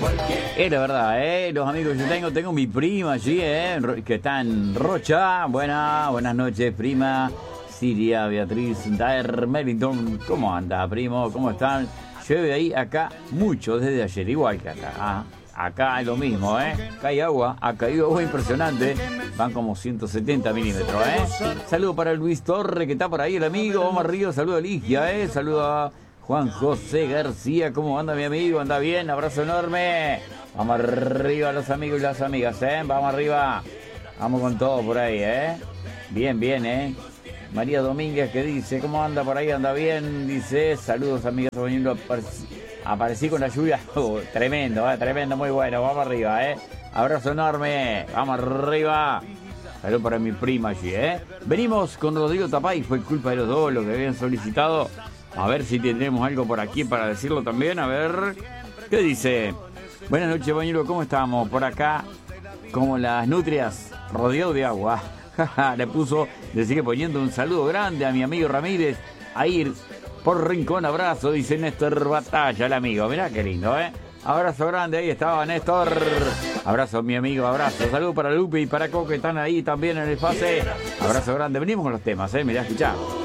Es la verdad, los amigos que yo tengo mi prima allí, que está en Rocha. Buenas noches, prima. Siria, Beatriz, Daer, Melington. ¿Cómo anda, primo? ¿Cómo están? Llueve ahí, acá, mucho desde ayer, igual que acá. Acá es lo mismo, Acá hay agua, ha caído agua impresionante. Van como 170 milímetros, Saludo para Luis Torre, que está por ahí, el amigo. Vamos arriba, saludo a Ligia, Saludo a Juan José García. ¿Cómo anda, mi amigo? ¿Anda bien? Abrazo enorme. Vamos arriba los amigos y las amigas, Vamos arriba. Vamos con todo por ahí, Bien, María Domínguez, que dice, ¿cómo anda por ahí? ¿Anda bien? Dice, saludos, amigas. Aparecí con la lluvia. Tremendo, tremendo, muy bueno. Vamos arriba, Abrazo enorme. Vamos arriba. Saludos para mi prima allí, Venimos con Rodrigo Tapay. Fue culpa de los dos lo que habían solicitado. A ver si tendremos algo por aquí para decirlo también. A ver, ¿qué dice? Buenas noches, Bañuelo, ¿cómo estamos? Por acá, como las nutrias, rodeado de agua. Le sigue poniendo un saludo grande a mi amigo Ramírez. A ir por Rincón, abrazo, dice Néstor Batalla, el amigo. Mirá qué lindo, Abrazo grande, ahí estaba Néstor. Abrazo, mi amigo, abrazo. Saludo para Lupe y para Coco, que están ahí también en el fase. Abrazo grande, venimos con los temas, mirá, escuchá.